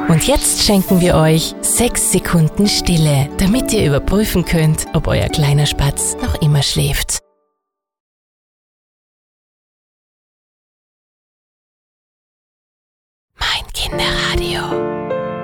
Und jetzt schenken wir euch 6 Sekunden Stille, damit ihr überprüfen könnt, ob euer kleiner Spatz noch immer schläft. Mein Kinderradio.